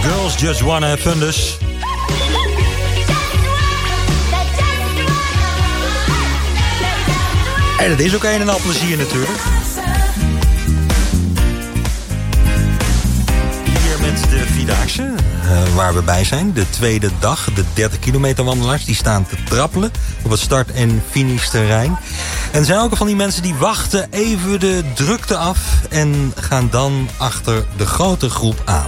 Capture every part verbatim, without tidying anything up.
Girls Just Wanna Have Fun dus. En dat is ook een en al plezier natuurlijk. Hier met de Vierdaagse, uh, waar we bij zijn. De tweede dag, de dertig kilometer wandelaars, die staan te trappelen op het start- en finishterrein. En er zijn ook al van die mensen die wachten even de drukte af en gaan dan achter de grote groep aan.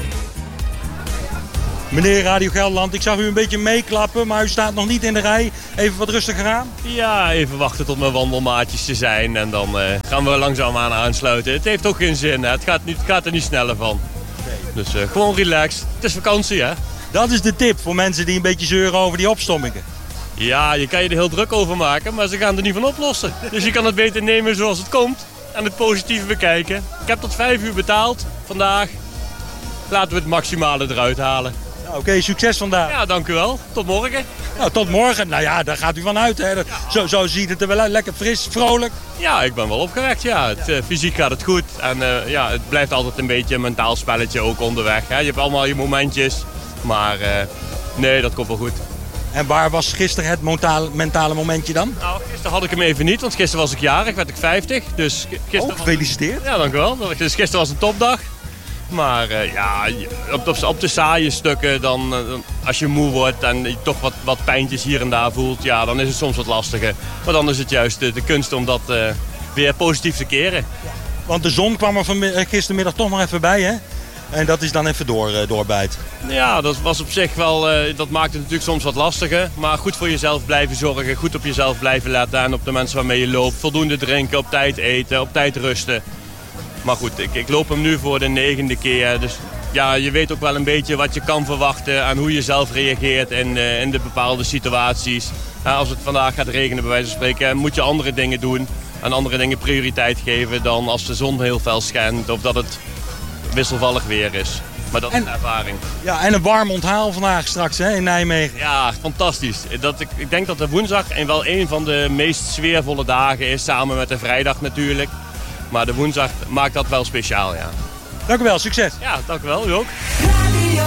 Meneer Radio Gelderland, ik zag u een beetje meeklappen, maar u staat nog niet in de rij. Even wat rustiger aan? Ja, even wachten tot mijn wandelmaatjes te zijn en dan uh, gaan we langzaamaan aansluiten. Het heeft ook geen zin, hè. Het, gaat niet, het gaat er niet sneller van. Nee. Dus uh, gewoon relaxed. Het is vakantie, hè. Dat is de tip voor mensen die een beetje zeuren over die opstommingen. Ja, je kan je er heel druk over maken, maar ze gaan er niet van oplossen. Dus je kan het beter nemen zoals het komt en het positieve bekijken. Ik heb tot vijf uur betaald vandaag. Laten we het maximale eruit halen. Oké, okay, succes vandaag. Ja, dank u wel. Tot morgen. Nou, tot morgen. Nou ja, daar gaat u van uit. Hè. Ja. Zo, zo ziet het er wel uit. Lekker fris, vrolijk. Ja, ik ben wel opgewekt. Ja. Het, uh, fysiek gaat het goed. En uh, ja, het blijft altijd een beetje een mentaal spelletje ook onderweg. Hè. Je hebt allemaal je momentjes. Maar uh, nee, dat komt wel goed. En waar was gisteren het mentale, mentale momentje dan? Nou, gisteren had ik hem even niet. Want gisteren was ik jarig. Werd ik vijftig. Dus gisteren oh, gefeliciteerd. Was... Ja, dank u wel. Dus gisteren was een topdag. Maar uh, ja, op, op, op de saaie stukken, dan, uh, als je moe wordt en je toch wat, wat pijntjes hier en daar voelt, ja, dan is het soms wat lastiger. Maar dan is het juist de, de kunst om dat uh, weer positief te keren. Ja. Want de zon kwam er van, gistermiddag toch nog even bij, hè? En dat is dan even door, uh, doorbijt. Ja, dat was op zich wel, uh, dat maakt het natuurlijk soms wat lastiger. Maar goed voor jezelf blijven zorgen, goed op jezelf blijven letten en op de mensen waarmee je loopt. Voldoende drinken, op tijd eten, op tijd rusten. Maar goed, ik, ik loop hem nu voor de negende keer. Dus ja, je weet ook wel een beetje wat je kan verwachten en hoe je zelf reageert in, uh, in de bepaalde situaties. Uh, als het vandaag gaat regenen bij wijze van spreken, moet je andere dingen doen. En andere dingen prioriteit geven dan als de zon heel fel schijnt of dat het wisselvallig weer is. Maar dat en, is een ervaring. Ja, en een warm onthaal vandaag straks, hè, in Nijmegen. Ja, fantastisch. Dat, ik, ik denk dat de woensdag en wel een van de meest sfeervolle dagen is, samen met de vrijdag natuurlijk. Maar de woensdag maakt dat wel speciaal, ja. Dank u wel, succes. Ja, dank u wel, u ook.